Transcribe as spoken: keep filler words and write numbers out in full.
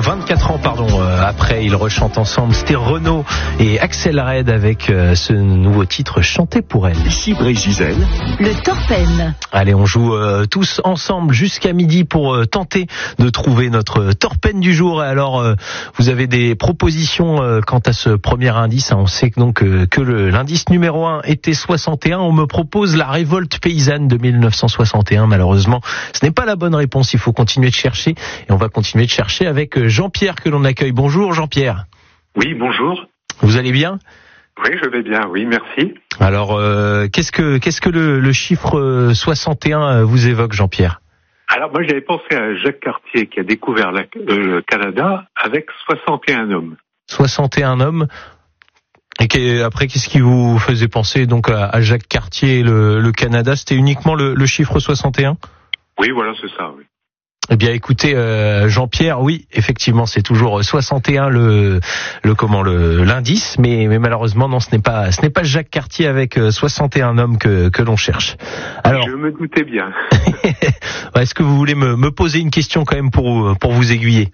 vingt-quatre ans, pardon, euh, après, ils rechantent ensemble. C'était Renaud et Axel Red avec euh, ce nouveau titre chanté pour elle. Ici Brigitte Gisèle. Le Torpen. Allez, on joue euh, tous ensemble jusqu'à midi pour euh, tenter de trouver notre Torpen du jour. Et alors, euh, vous avez des propositions euh, quant à ce premier indice. Hein. On sait que, donc euh, que le, l'indice numéro un était soixante et un. On me propose la révolte paysanne de mille neuf cent soixante et un. Malheureusement, ce n'est pas la bonne réponse. Il faut continuer de chercher. Et on va continuer de chercher avec Jean-Pierre que l'on accueille. Bonjour Jean-Pierre. Oui, bonjour. Vous allez bien ? Oui, je vais bien, oui, merci. Alors, euh, qu'est-ce que qu'est-ce que le, le chiffre soixante et un vous évoque, Jean-Pierre ? Alors, moi, j'avais pensé à Jacques Cartier qui a découvert la, euh, le Canada avec soixante et un hommes. soixante et un hommes. Et qu'est, après, qu'est-ce qui vous faisait penser donc à, à Jacques Cartier et le, le Canada ? C'était uniquement le, le chiffre soixante et un ? Oui, voilà, c'est ça, oui. Eh bien, écoutez, euh, Jean-Pierre, oui, effectivement, c'est toujours soixante et un le, le comment, le l'indice, mais, mais malheureusement, non, ce n'est pas, ce n'est pas Jacques Cartier avec soixante et un hommes que que l'on cherche. Alors, je me doutais bien. Est-ce que vous voulez me, me poser une question quand même pour pour vous aiguiller ?